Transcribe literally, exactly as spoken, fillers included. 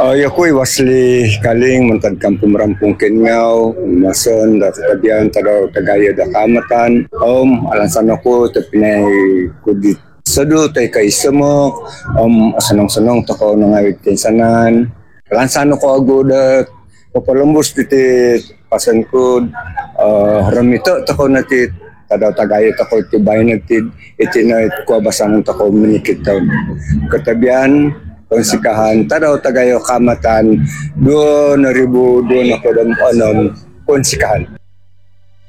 Ay ako'y wasli kaling mantad kampung rampung kenyaw, mason da katabihan tadaw tagaya da kamatan. Um alansan ako tapinay kudit sadu tay kay semok um asanong-sanong tako nangawit kinsanan. Alansan ako agoda papalambos titi pasan ko uh, ramito tako natit tadaw tagaya tako tibay natid itinay ko basang tako minikit taon. Katabihan konsikahan tadaw tagayo kamatan do na ribu do na kodam anon konsikahan.